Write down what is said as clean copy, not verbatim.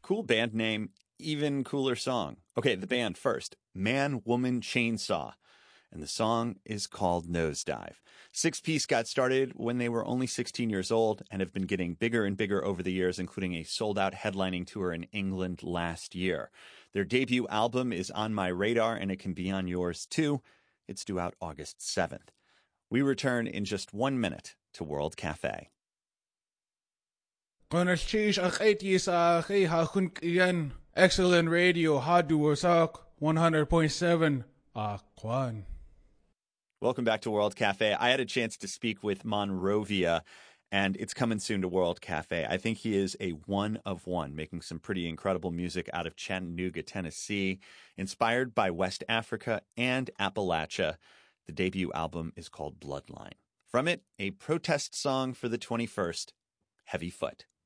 Cool band name, even cooler song. Okay, the band first. Man, Woman, Chainsaw. And the song is called Nosedive. Six Piece got started when they were only 16 years old and have been getting bigger and bigger over the years, including a sold-out headlining tour in England last year. Their debut album is on my radar, and it can be on yours too. It's due out August 7th. We return in just 1 minute to World Cafe. Excellent radio, Hadu Wasak, 100.7, Akwan. Welcome back to World Cafe. I had a chance to speak with Monrovia, and it's coming soon to World Cafe. I think he is a one of one, making some pretty incredible music out of Chattanooga, Tennessee, inspired by West Africa and Appalachia. The debut album is called Bloodline. From it, a protest song for the 21st, Heavy Foot.